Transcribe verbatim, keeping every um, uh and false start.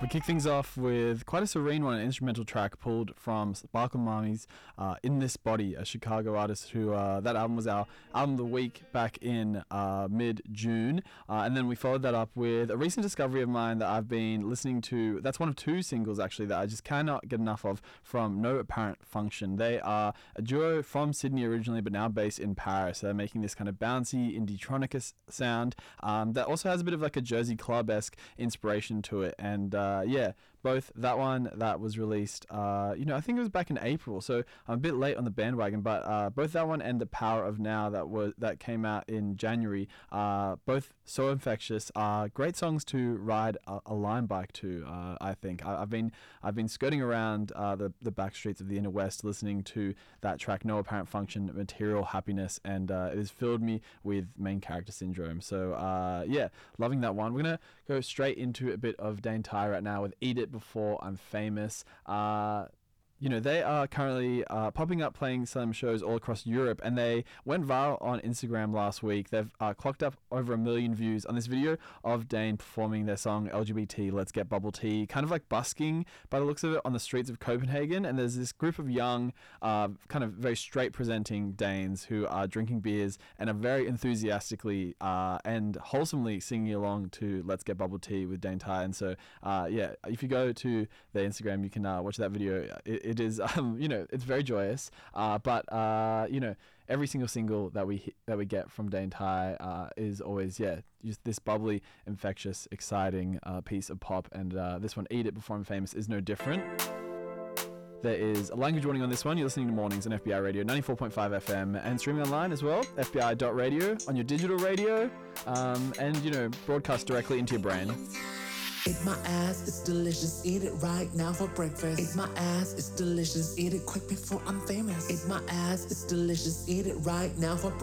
We kick things off with quite a serene one, an instrumental track pulled from Sparkle Mommy's uh, In This Body, a Chicago artist who, uh, that album was our album of the week back in uh, mid-June. Uh, and then we followed that up with a recent discovery of mine that I've been listening to. That's one of two singles, actually, that I just cannot get enough of, from No Apparent Function. They are a duo from Sydney originally, but now based in Paris. They're making this kind of bouncy indie-tronica sound um, that also has a bit of like a Jersey Club-esque inspiration to it. And uh, yeah, both that one that was released, uh, you know, I think it was back in April, so I'm a bit late on the bandwagon, but uh, both that one and The Power of Now that was that came out in January, uh, both so infectious, are great songs to ride a, a Lime bike to. Uh, I think I, I've been I've been skirting around uh, the the back streets of the inner west, listening to that track, No Apparent Function, Material Happiness, and uh, it has filled me with main character syndrome. So uh, yeah, loving that one. We're gonna go straight into a bit of Dane Ty right now with Eat It Before I'm Famous. Uh, you know, they are currently uh, popping up, playing some shows all across Europe, and they went viral on Instagram last week. They've uh, clocked up over a million views on this video of Dane performing their song L G B T, Let's Get Bubble Tea, kind of like busking by the looks of it on the streets of Copenhagen. And there's this group of young, uh, kind of very straight presenting Danes who are drinking beers and are very enthusiastically uh, and wholesomely singing along to Let's Get Bubble Tea with Dane Ty. And so, uh, yeah, if you go to their Instagram, you can uh, watch that video. It, it is, um, you know, it's very joyous, uh, but, uh, you know, every single single that we that we get from Dane Ty uh, is always, yeah, just this bubbly, infectious, exciting uh, piece of pop, and uh, this one, Eat It Before I'm Famous, is no different. There is a language warning on this one. You're listening to Mornings on F B I Radio, ninety-four point five F M, and streaming online as well, f b i dot radio, on your digital radio, um, and, you know, broadcast directly into your brain. Eat my ass, it's delicious. Eat it right now for breakfast. Eat my ass, it's delicious. Eat it quick before I'm famous. Eat my ass, it's delicious. Eat it right now for breakfast.